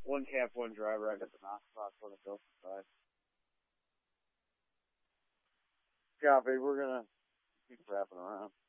One camp, one driver. I got the knock box on the Gulf side. Copy. We're gonna keep wrapping around.